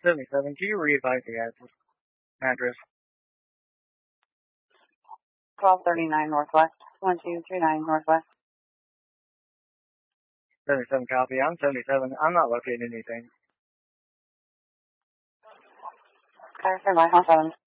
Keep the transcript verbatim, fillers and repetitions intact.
seventy-seven, can you re-advise the address? address? twelve thirty-nine Northwest, one two three nine Northwest. seventy-seven copy. I'm seventy-seven. I'm not locating anything. Okay, stand by, one seven.